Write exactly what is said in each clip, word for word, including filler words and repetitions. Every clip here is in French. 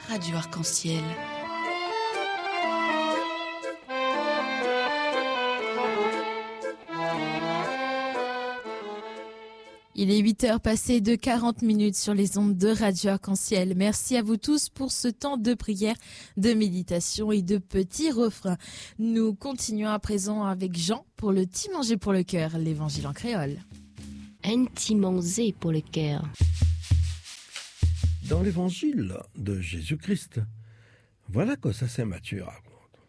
Radio Arc-en-Ciel. Il est huit heures passées de quarante minutes sur les ondes de Radio Arc-en-Ciel. Merci à vous tous pour ce temps de prière, de méditation et de petits refrains. Nous continuons à présent avec Jean pour le petit manger pour le cœur, l'évangile en créole. Un petit manger pour le cœur. Dans l'évangile de Jésus-Christ, voilà que ça Saint Matthieu raconte.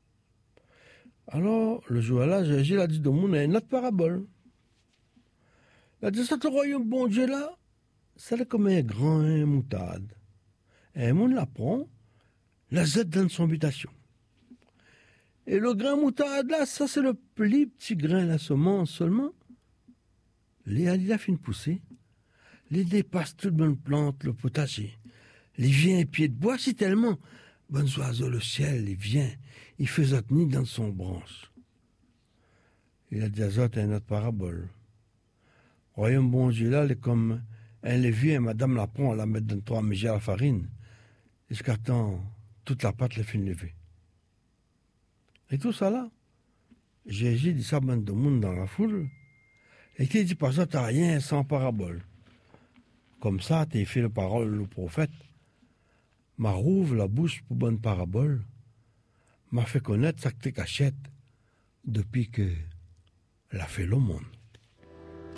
Alors, le jour-là, Jésus a dit au monde une autre parabole. Il a dit, ce royaume bon Dieu là, c'est comme un grand moutarde. Et un monde la prend, la jette dans son habitation. Et le grain moutarde là, ça c'est le plus petit grain de la semence seulement. Les il a fini de pousser. Les dépasse toute bonne plante, le potager. Les vient pieds de bois, si tellement. Bonnes oiseaux, le ciel, il vient, il fait sa nid dans son branche. Il a dit à Zot une autre parabole. Royaume bon Dieu là, il est comme un levier, et madame la prend, la met dans trois mégères à la farine, jusqu'à temps, toute la pâte, la fin levée. Et tout ça là, Jésus dit ça, bande de monde dans la foule, et il dit pas ça, t'as rien sans parabole. Comme ça, t'es fait la parole, le prophète, m'a rouvre la bouche pour bonne parabole, m'a fait connaître ça que t'es cachette, depuis que l'a fait le monde.